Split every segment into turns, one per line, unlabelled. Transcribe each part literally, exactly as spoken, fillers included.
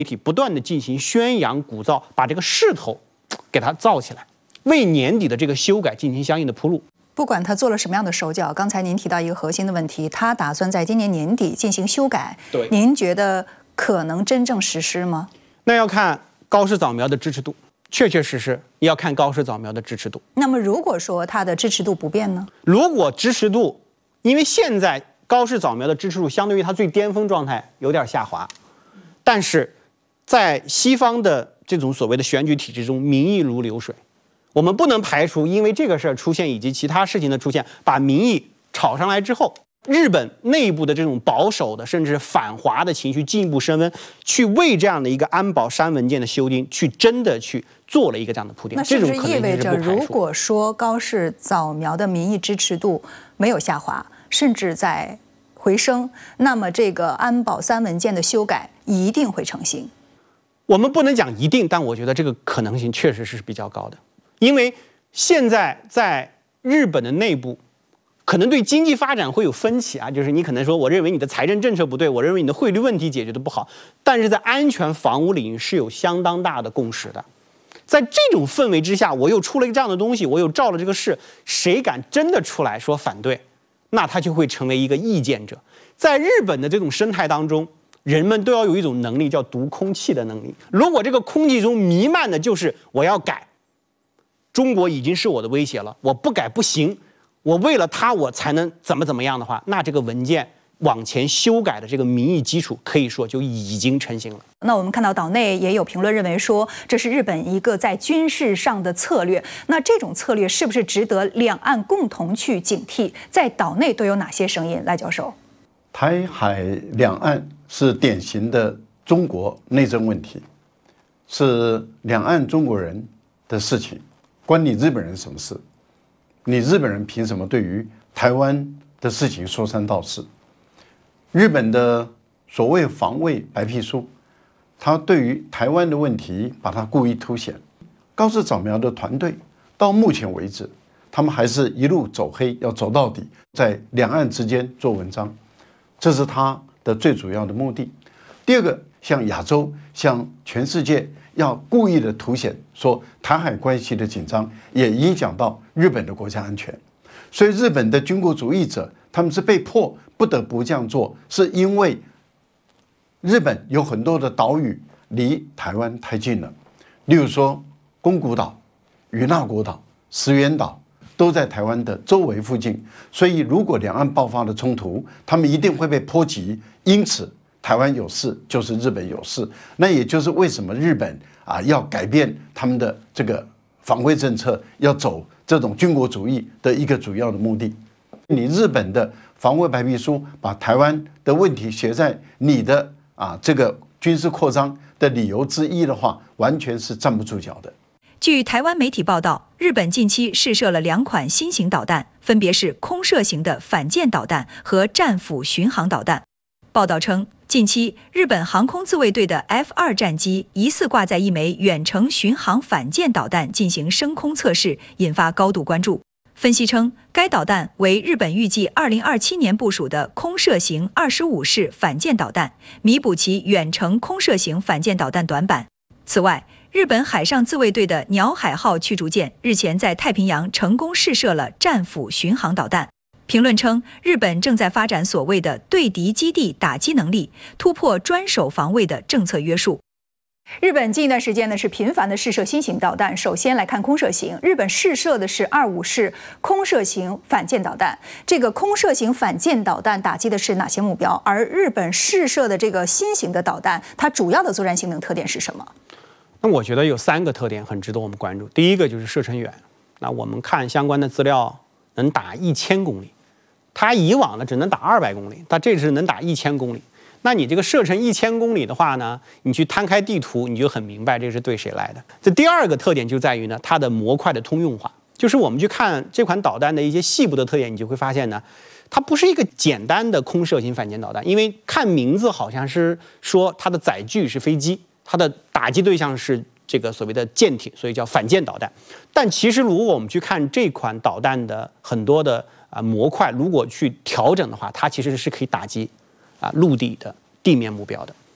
媒体不断的进行宣扬鼓噪，把这个势头给它造起来，为年底的这个修改进行相应的铺路。
不管他做了什么样的手脚，刚才您提到一个核心的问题，他打算在今年年底进行修改。
对，
您觉得可能真正实施吗？
那要看高市早苗的支持度，确确实实要看高市早苗的支持度。
那么如果说他的支持度不变呢？
如果支持度，因为现在高市早苗的支持度相对于他最巅峰状态有点下滑，但是在西方的这种所谓的选举体制中，民意如流水，我们不能排除因为这个事儿出现以及其他事情的出现，把民意炒上来之后，日本内部的这种保守的甚至反华的情绪进一步升温，去为这样的一个安保三文件的修订去真的去做了一个这样的铺垫。
那是不是意味着，如果说高市早苗的民意支持度没有下滑，甚至在回升，那么这个安保三文件的修改一定会成型？
我们不能讲一定，但我觉得这个可能性确实是比较高的。因为现在在日本的内部，可能对经济发展会有分歧啊，就是你可能说，我认为你的财政政策不对，我认为你的汇率问题解决的不好，但是在安全防务领域是有相当大的共识的。在这种氛围之下，我又出了一个这样的东西，我又照了这个事，谁敢真的出来说反对，那他就会成为一个意见者。在日本的这种生态当中，人们都要有一种能力，叫读空气的能力。如果这个空气中弥漫的就是我要改，中国已经是我的威胁了，我不改不行，我为了它我才能怎么怎么样的话，那这个文件往前修改的这个民意基础可以说就已经成型了。
那我们看到岛内也有评论认为说，这是日本一个在军事上的策略。那这种策略是不是值得两岸共同去警惕？在岛内都有哪些声音？赖教授，
台海两岸是典型的中国内政问题，是两岸中国人的事情，关你日本人什么事？你日本人凭什么对于台湾的事情说三道四？日本的所谓防卫白皮书，他对于台湾的问题把它故意凸显。高市早苗的团队到目前为止，他们还是一路走黑，要走到底，在两岸之间做文章，这是他的最主要的目的。第二个，像亚洲，像全世界，要故意的凸显说台海关系的紧张也影响到日本的国家安全，所以日本的军国主义者他们是被迫不得不这样做，是因为日本有很多的岛屿离台湾太近了，例如说宫古岛、与那国岛、石垣岛都在台湾的周围附近，所以如果两岸爆发的冲突，他们一定会被波及，因此台湾有事就是日本有事。那也就是为什么日本啊要改变他们的这个防卫政策，要走这种军国主义的一个主要的目的。你日本的防卫白皮书把台湾的问题写在你的啊这个军事扩张的理由之一的话，完全是站不住脚的。
据台湾媒体报道，日本近期试射了两款新型导弹，分别是空射型的反舰导弹和战斧巡航导弹。报道称，近期日本航空自卫队的 F 二 战机疑似挂载一枚远程巡航反舰导弹进行升空测试，引发高度关注。分析称，该导弹为日本预计二零二七年部署的空射型二十五式反舰导弹，弥补其远程空射型反舰导弹短板。此外，日本海上自卫队的鸟海号驱逐舰日前在太平洋成功试射了战斧巡航导弹。评论称，日本正在发展所谓的对敌基地打击能力，突破专守防卫的政策约束。
日本近一段时间呢是频繁的试射新型导弹。首先来看空射型，日本试射的是二五式空射型反舰导弹。这个空射型反舰导弹打击的是哪些目标？而日本试射的这个新型的导弹，它主要的作战性能特点是什么？
那我觉得有三个特点很值得我们关注。第一个就是射程远，那我们看相关的资料，能打一千公里，它以往呢只能打二百公里，它这次能打一千公里。那你这个射程一千公里的话呢，你去摊开地图，你就很明白这是对谁来的。这第二个特点就在于呢，它的模块的通用化，就是我们去看这款导弹的一些细部的特点，你就会发现呢，它不是一个简单的空射型反舰导弹，因为看名字好像是说它的载具是飞机，它的打击对象是这个所谓的舰艇，所以叫反舰导弹。但其实如果我们去看这款导弹的很多的啊模块，如果去调整的话，它其实是可以打击啊陆地的地面目标的。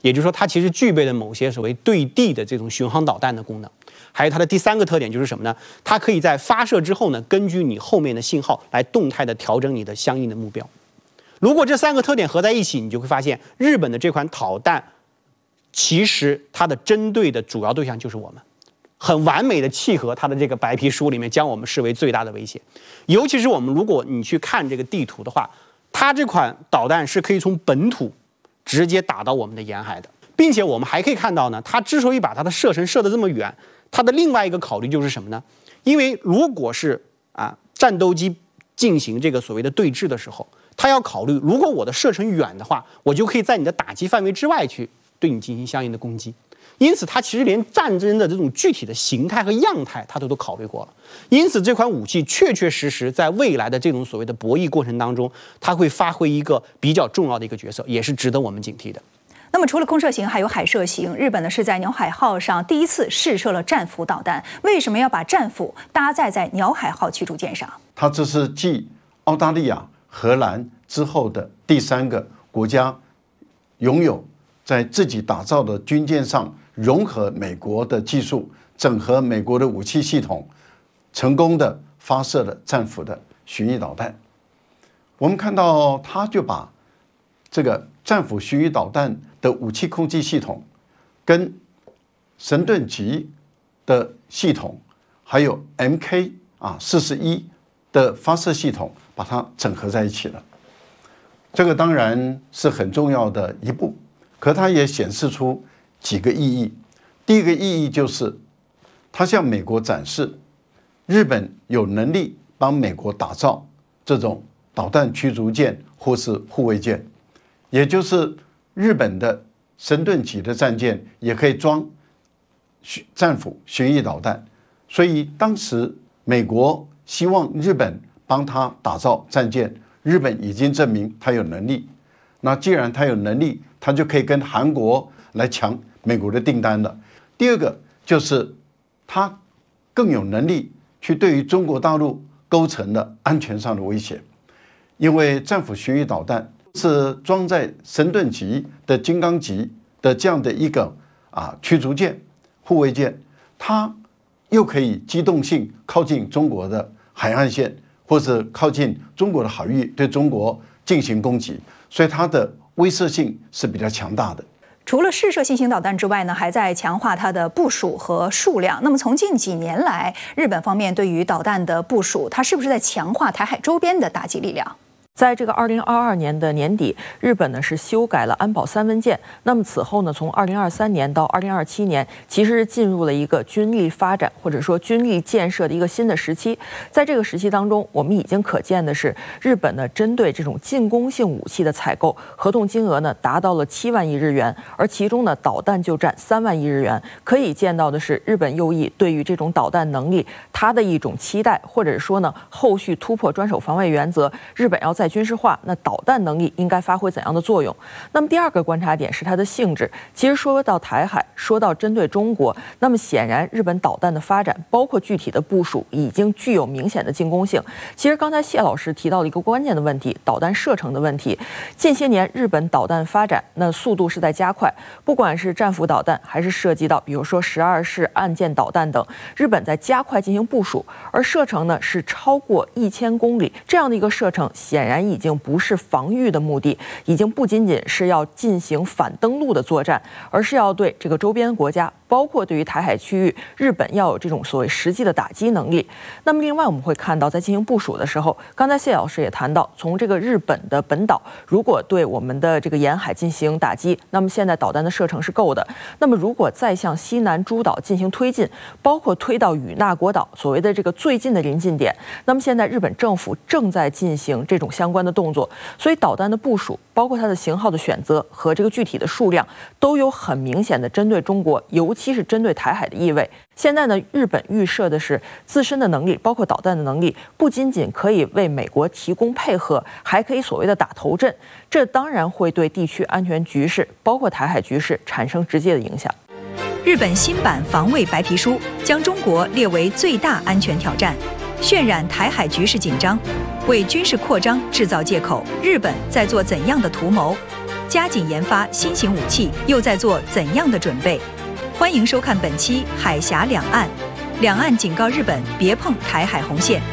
也就是说，它其实具备了某些所谓对地的这种巡航导弹的功能。还有它的第三个特点就是什么呢？它可以在发射之后呢，根据你后面的信号来动态的调整你的相应的目标。如果这三个特点合在一起，你就会发现日本的这款导弹，其实它的针对的主要对象就是我们，很完美的契合它的这个白皮书里面将我们视为最大的威胁。尤其是我们如果你去看这个地图的话，它这款导弹是可以从本土直接打到我们的沿海的，并且我们还可以看到呢，它之所以把它的射程射得这么远，它的另外一个考虑就是什么呢？因为如果是啊战斗机进行这个所谓的对峙的时候，它要考虑，如果我的射程远的话，我就可以在你的打击范围之外去对你进行相应的攻击。因此，它其实连战争的这种具体的形态和样态，它都都考虑过了。因此，这款武器确确实实在未来的这种所谓的博弈过程当中，它会发挥一个比较重要的一个角色，也是值得我们警惕的。
那么除了空射型，还有海射型。日本呢是在鸟海号上第一次试射了战斧导弹。为什么要把战斧搭载在鸟海号驱逐舰上？
它这是继澳大利亚、荷兰之后的第三个国家拥有在自己打造的军舰上融合美国的技术，整合美国的武器系统，成功的发射了战斧的巡弋导弹。我们看到，他就把这个战斧巡弋导弹的武器控制系统，跟神盾级的系统，还有 M K 啊四十一的发射系统，把它整合在一起了。这个当然是很重要的一步，可它也显示出几个意义。第一个意义就是，它向美国展示，日本有能力帮美国打造这种导弹驱逐舰或是护卫舰，也就是日本的神盾级的战舰也可以装战斧巡弋导弹。所以当时美国希望日本帮他打造战舰，日本已经证明他有能力。那既然他有能力，他就可以跟韩国来抢美国的订单了。第二个就是他更有能力去对于中国大陆构成了安全上的威胁，因为战斧巡弋导弹是装在神盾级的金刚级的这样的一个啊驱逐舰、护卫舰，它又可以机动性靠近中国的海岸线，或者靠近中国的海域，对中国进行攻击，所以它的威慑性是比较强大的。
除了试射新型导弹之外呢，还在强化它的部署和数量。那么从近几年来，日本方面对于导弹的部署，它是不是在强化台海周边的打击力量？
在这个二零二二年的年底，日本呢是修改了安保三文件。那么此后呢，从二零二三年到二零二七年，其实进入了一个军力发展或者说军力建设的一个新的时期。在这个时期当中，我们已经可见的是，日本呢针对这种进攻性武器的采购合同金额呢达到了七万亿日元，而其中呢导弹就占三万亿日元。可以见到的是，日本右翼对于这种导弹能力它的一种期待，或者说呢后续突破专守防卫原则，日本要在军事化，那导弹能力应该发挥怎样的作用？那么第二个观察点是它的性质。其实说到台海，说到针对中国，那么显然日本导弹的发展，包括具体的部署，已经具有明显的进攻性。其实刚才谢老师提到了一个关键的问题，导弹射程的问题。近些年日本导弹发展，那速度是在加快，不管是战斧导弹，还是涉及到比如说十二式岸舰导弹等，日本在加快进行部署，而射程呢是超过一千公里，这样的一个射程，显然已经不是防御的目的，已经不仅仅是要进行反登陆的作战，而是要对这个周边国家，包括对于台海区域，日本要有这种所谓实际的打击能力。那么另外我们会看到，在进行部署的时候，刚才谢老师也谈到，从这个日本的本岛，如果对我们的这个沿海进行打击，那么现在导弹的射程是够的。那么如果再向西南诸岛进行推进，包括推到与那国岛所谓的这个最近的临近点，那么现在日本政府正在进行这种相关的动作，所以导弹的部署，包括它的型号的选择和这个具体的数量，都有很明显的针对中国，尤其是针对台海的意味。现在呢，日本预设的是自身的能力，包括导弹的能力，不仅仅可以为美国提供配合，还可以所谓的打头阵。这当然会对地区安全局势，包括台海局势产生直接的影响。
日本新版防卫白皮书将中国列为最大安全挑战，渲染台海局势紧张，为军事扩张制造借口。日本在做怎样的图谋？ 加紧研发新型武器，又在做怎样的准备？欢迎收看本期《海峡两岸》，两岸警告日本别碰台海红线。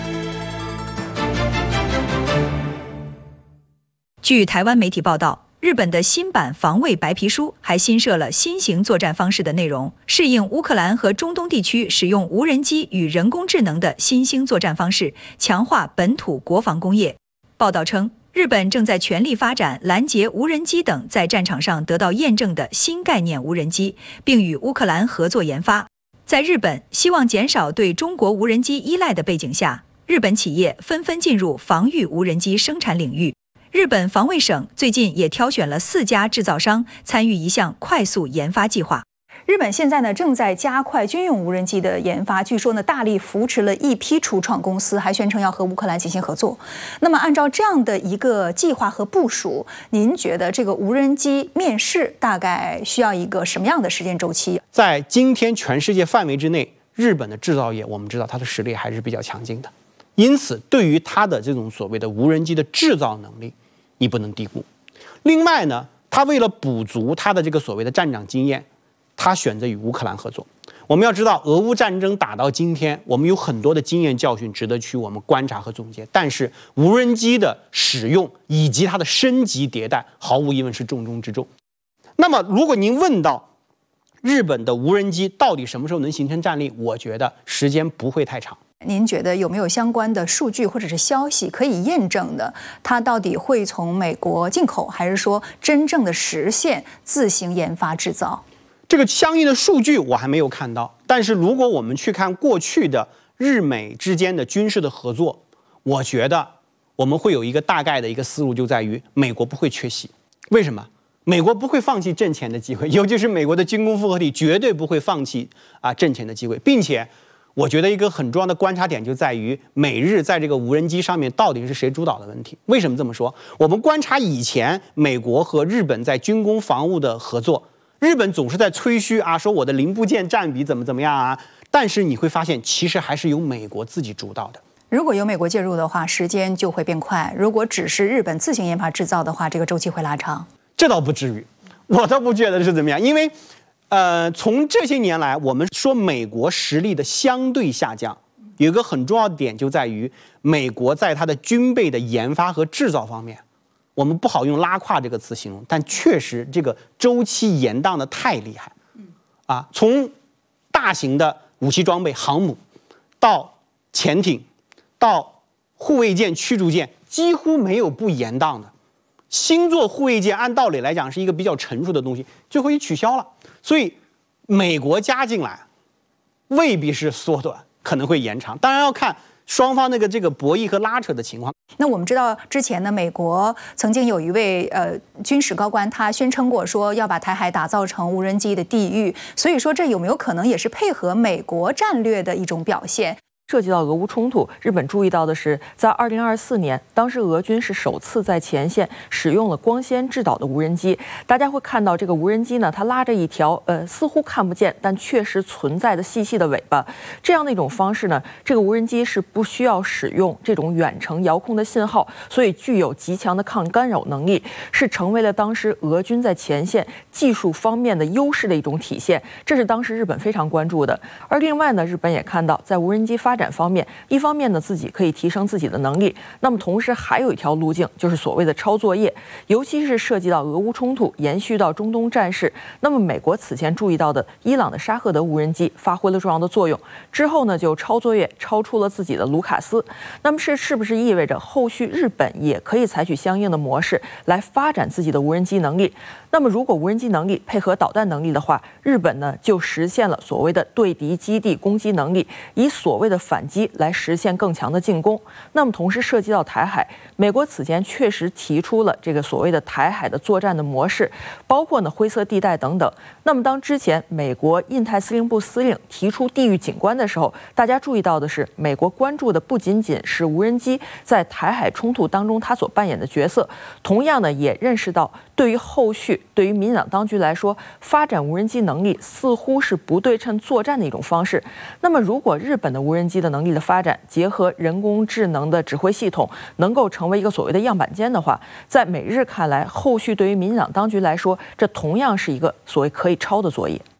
据台湾媒体报道，日本的新版防卫白皮书还新设了新型作战方式的内容，适应乌克兰和中东地区使用无人机与人工智能的新兴作战方式，强化本土国防工业。报道称，日本正在全力发展拦截无人机等在战场上得到验证的新概念无人机，并与乌克兰合作研发。在日本希望减少对中国无人机依赖的背景下，日本企业纷纷进入防御无人机生产领域。日本防卫省最近也挑选了四家制造商参与一项快速研发计划。
日本现在呢正在加快军用无人机的研发，据说呢大力扶持了一批初创公司，还宣称要和乌克兰进行合作。那么按照这样的一个计划和部署，您觉得这个无人机面世大概需要一个什么样的时间周期？
在今天全世界范围之内，日本的制造业我们知道它的实力还是比较强劲的，因此对于它的这种所谓的无人机的制造能力，你不能低估。另外呢，它为了补足它的这个所谓的战场经验，他选择与乌克兰合作。我们要知道，俄乌战争打到今天，我们有很多的经验教训值得去我们观察和总结。但是无人机的使用以及它的升级迭代，毫无疑问是重中之重。那么，如果您问到日本的无人机到底什么时候能形成战力，我觉得时间不会太长。
您觉得有没有相关的数据或者是消息可以验证的？它到底会从美国进口，还是说真正的实现自行研发制造？
这个相应的数据我还没有看到，但是如果我们去看过去的日美之间的军事的合作，我觉得我们会有一个大概的一个思路，就在于美国不会缺席。为什么？美国不会放弃挣钱的机会，尤其是美国的军工复合体绝对不会放弃啊挣钱的机会，并且我觉得一个很重要的观察点就在于美日在这个无人机上面到底是谁主导的问题。为什么这么说？我们观察以前美国和日本在军工防务的合作，日本总是在吹嘘啊，说我的零部件占比怎么怎么样啊，但是你会发现，其实还是由美国自己主导的。
如果有美国介入的话，时间就会变快；如果只是日本自行研发制造的话，这个周期会拉长。
这倒不至于，我倒不觉得是怎么样，因为，呃，从这些年来，我们说美国实力的相对下降，有一个很重要的点就在于，美国在它的军备的研发和制造方面。我们不好用拉胯这个词形容，但确实这个周期延宕的太厉害，啊，从大型的武器装备、航母，到潜艇，到护卫舰、驱逐舰，几乎没有不延宕的。星座护卫舰按道理来讲是一个比较成熟的东西，最后也取消了。所以美国加进来，未必是缩短，可能会延长。当然要看双方那个这个博弈和拉扯的情况。
那我们知道之前呢，美国曾经有一位呃军事高官，他宣称过说要把台海打造成无人机的地狱，所以说这有没有可能也是配合美国战略的一种表现？
涉及到俄乌冲突，日本注意到的是，在二零二四年，当时俄军是首次在前线使用了光纤制导的无人机。大家会看到这个无人机呢，它拉着一条呃似乎看不见但确实存在的细细的尾巴。这样的一种方式呢，这个无人机是不需要使用这种远程遥控的信号，所以具有极强的抗干扰能力，是成为了当时俄军在前线技术方面的优势的一种体现。这是当时日本非常关注的。而另外呢，日本也看到在无人机发展方面，一方面呢自己可以提升自己的能力，那么同时还有一条路径，就是所谓的抄作业，尤其是涉及到俄乌冲突延续到中东战事。那么美国此前注意到的伊朗的沙赫德无人机发挥了重要的作用，之后呢就抄作业超出了自己的卢卡斯。那么是是不是意味着后续日本也可以采取相应的模式来发展自己的无人机能力？那么如果无人机能力配合导弹能力的话，日本呢就实现了所谓的对敌基地攻击能力，以所谓的反击来实现更强的进攻。那么同时涉及到台海，美国此前确实提出了这个所谓的台海的作战的模式，包括呢灰色地带等等。那么当之前美国印太司令部司令提出地域警官的时候，大家注意到的是，美国关注的不仅仅是无人机在台海冲突当中它所扮演的角色，同样呢也认识到，对于后续对于民进党当局来说，发展无人机能力似乎是不对称作战的一种方式。那么如果日本的无人机机的能力的发展，结合人工智能的指挥系统，能够成为一个所谓的样板间的话，在美日看来，后续对于民进党当局来说，这同样是一个所谓可以抄的作业。